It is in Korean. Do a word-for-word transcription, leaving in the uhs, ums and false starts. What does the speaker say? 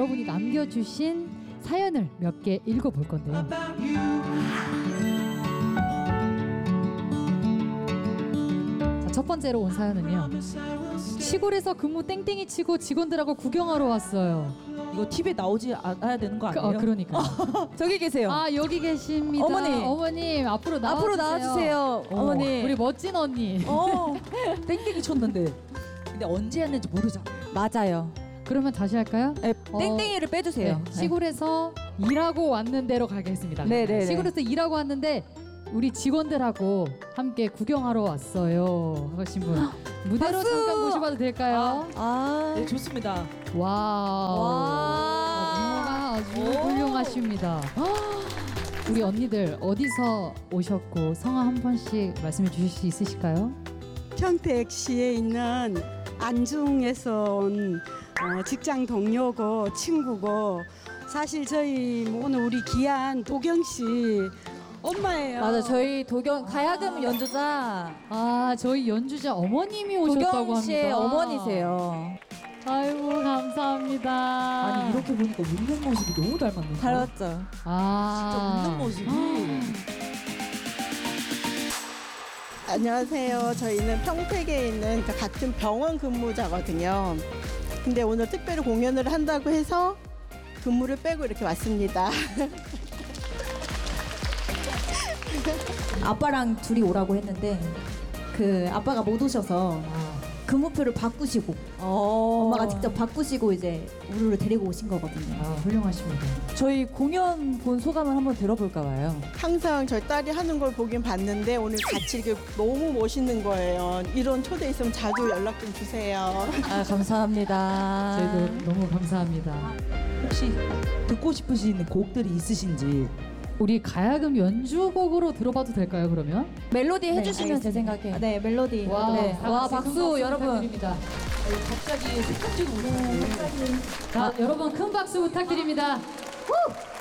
여러분이 남겨주신 사연을 몇 개 읽어볼 건데요. 자, 첫 번째로 온 사연은요. 시골에서 근무 땡땡이 치고 직원들하고 구경하러 왔어요. 이거 티비에 나오지 않아야 되는 거 아니에요? 그, 어, 그러니까. 저기 계세요. 아, 여기 계십니다. 어머니. 어머님, 앞으로 나와주세요. 앞으로 나와주세요. 어, 어머니. 우리 멋진 언니. 어, 땡땡이 쳤는데. 근데 언제 했는지 모르잖아. 맞아요. 그러면 다시 할까요? 네, 어, 땡땡이를 빼주세요. 네, 시골에서 일하고 왔는 대로 가겠습니다. 네, 네, 네. 시골에서 일하고 왔는데 우리 직원들하고 함께 구경하러 왔어요. 하신 분 무대로 박수! 잠깐 모셔봐도 될까요? 아, 네, 좋습니다. 와우. 와. 미모가 아주 훌륭하십니다. 우리 언니들 어디서 오셨고 성함 한 번씩 말씀해 주실 수 있으실까요? 평택시에 있는 안중에서 온 어, 직장 동료고 친구고 사실 저희 오늘 우리 귀한 도경 씨 엄마예요. 맞아. 저희 도경 가야금 연주자 아, 저희 연주자 어머님이 오셨다고 도경 씨의 합니다. 어머니세요. 아이고, 감사합니다. 아니, 이렇게 보니까 웃는 모습이 너무 닮았는데. 닮았죠. 아, 진짜 웃는 모습이. 안녕하세요. 저희는 평택에 있는 같은 병원 근무자거든요. 근데 오늘 특별히 공연을 한다고 해서 근무를 빼고 이렇게 왔습니다. 아빠랑 둘이 오라고 했는데 그 아빠가 못 오셔서 근무표를 바꾸시고 어. 엄마가 직접 바꾸시고 이제 우르르 데리고 오신 거거든요. 아, 훌륭하십니다. 저희 공연 본 소감을 한번 들어볼까 봐요. 항상 저희 딸이 하는 걸 보긴 봤는데 오늘 같이 이렇게 너무 멋있는 거예요. 이런 초대 있으면 자주 연락 좀 주세요. 아, 감사합니다. 저희도 너무 감사합니다. 혹시 듣고 싶으신 곡들이 있으신지. 우리 가야금 연주곡으로 들어봐도 될까요, 그러면? 멜로디 해주시면 알겠습니다. 제 생각에. 네, 멜로디. 와, 네. 다 와, 같이 박수 큰 여러분. 부탁드립니다. 갑자기 색깔지고 오셨는데. 자, 여러분 큰 박수 부탁드립니다. 후!